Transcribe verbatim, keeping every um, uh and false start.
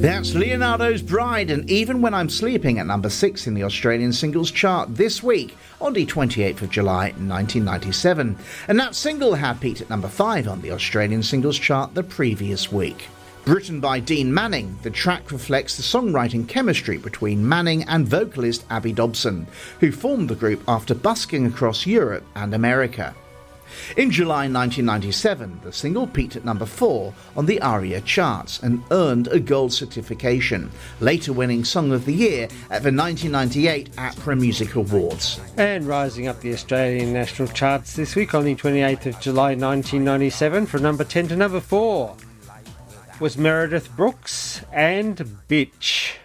That's Leonardo's Bride and Even When I'm Sleeping at number six in the Australian singles chart this week on the twenty-eighth of July nineteen ninety-seven. And that single had peaked at number five on the Australian singles chart the previous week. Written by Dean Manning, the track reflects the songwriting chemistry between Manning and vocalist Abby Dobson, who formed the group after busking across Europe and America. In July nineteen ninety-seven, the single peaked at number four on the ARIA charts and earned a gold certification, later winning Song of the Year at the nineteen ninety-eight APRA Music Awards. And rising up the Australian national charts this week on the twenty-eighth of July nineteen ninety-seven from number ten to number four was Meredith Brooks and Bitch.